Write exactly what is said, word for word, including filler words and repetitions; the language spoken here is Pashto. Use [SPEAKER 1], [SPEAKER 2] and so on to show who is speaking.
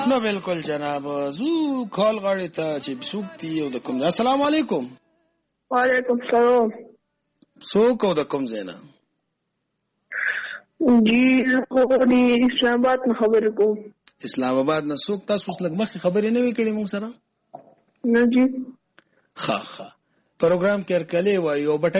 [SPEAKER 1] نو بالکل جناب زو کال غاړي ته چې سوکتي او د کوم. السلام علیکم.
[SPEAKER 2] وعلیکم السلام.
[SPEAKER 1] سوک او د کوم زینا
[SPEAKER 2] جی غوړي اسلام آباد نه خبرې کوم.
[SPEAKER 1] اسلام آباد نه. سوک تاسو لږ مخکې خبرې نه وې کړې مونږ سره؟
[SPEAKER 2] نه جی.
[SPEAKER 1] ښه ښه پروګرام کې ارکلې وایي او